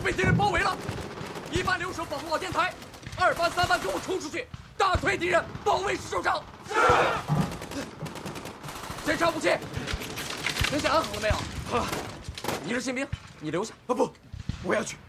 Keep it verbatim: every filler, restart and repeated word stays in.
被敌人包围了，一班留守保护好电台，二班、三班跟我冲出去，打退敌人，保卫石首长。是。检查武器，联想安好了没有？好了。你是新兵，你留下。 啊不，我要去。